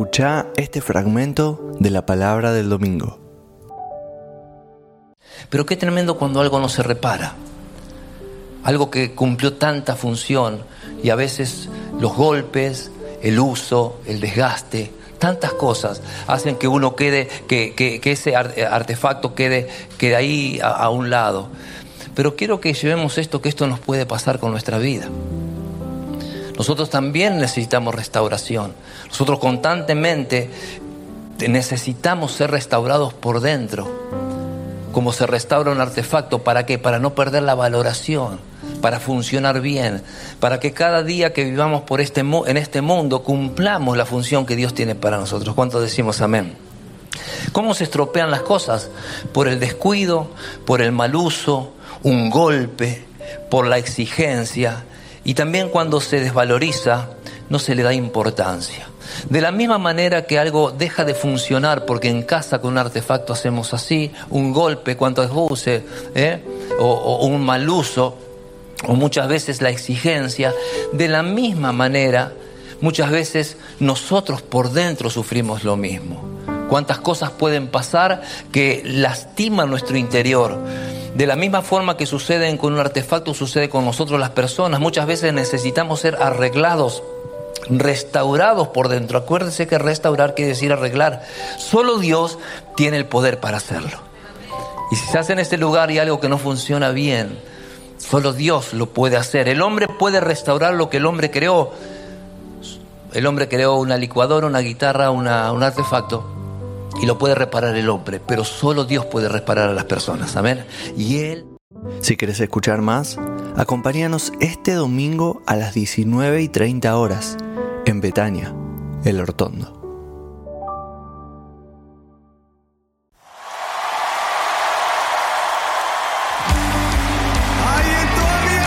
Escucha este fragmento de la palabra del domingo. Pero qué tremendo cuando algo no se repara. Algo que cumplió tanta función y a veces los golpes, el uso, el desgaste, tantas cosas hacen que uno quede, que ese artefacto quede ahí a un lado. Pero quiero que llevemos esto, que esto nos puede pasar con nuestra vida. Nosotros también necesitamos restauración. Nosotros constantemente necesitamos ser restaurados por dentro. Como se restaura un artefacto, ¿para qué? Para no perder la valoración, para funcionar bien, para que cada día que vivamos en este mundo cumplamos la función que Dios tiene para nosotros. ¿Cuántos decimos amén? ¿Cómo se estropean las cosas? Por el descuido, por el mal uso, un golpe, por la exigencia, y también cuando se desvaloriza, no se le da importancia. De la misma manera que algo deja de funcionar porque en casa con un artefacto hacemos así, un golpe, cuantas veces, o un mal uso, o muchas veces la exigencia, de la misma manera, muchas veces nosotros por dentro sufrimos lo mismo. Cuántas cosas pueden pasar que lastiman nuestro interior. De la misma forma que sucede con un artefacto, sucede con nosotros las personas. Muchas veces necesitamos ser arreglados, restaurados por dentro. Acuérdense que restaurar quiere decir arreglar. Solo Dios tiene el poder para hacerlo. Y si se hace en este lugar y algo que no funciona bien, solo Dios lo puede hacer. El hombre puede restaurar lo que el hombre creó. El hombre creó una licuadora, una guitarra, un artefacto, y lo puede reparar el hombre, pero solo Dios puede reparar a las personas. Amén. Y Él... Si quieres escuchar más, acompáñanos este domingo a las 19:30 horas en Betania, El Hortondo.